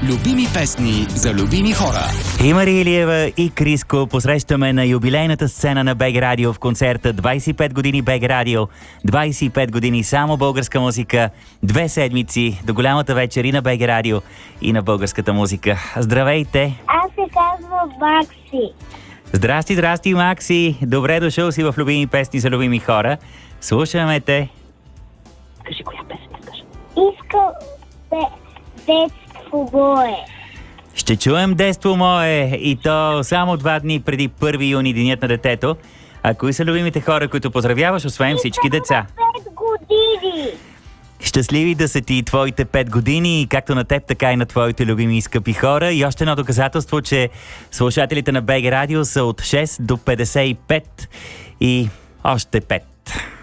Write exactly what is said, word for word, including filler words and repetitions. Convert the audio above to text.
Любими песни за любими хора. И Мария Илиева и Криско посрещаме на юбилейната сцена на БГ Радио в концерта двайсет и пет години БГ Радио, двайсет и пет години само българска музика, две седмици до голямата вечер и на БГ Радио и на българската музика. Здравейте! Аз се казвам Макси. Здрасти, здрасти, Макси! Добре дошъл си в любими песни за любими хора. Слушаме те. Кажи коя песен искаш. Искам де, детство мое. Ще чуем детство мое и то само два дни преди първи юни, денят на детето. А кои са любимите хора, които поздравяваш, освен всички деца? Пет години. Щастливи да са ти и твоите пет години, както на теб, така и на твоите любими и скъпи хора. И още едно доказателство, че слушателите на БГ Радио са от шест до петдесет и пет и още пет.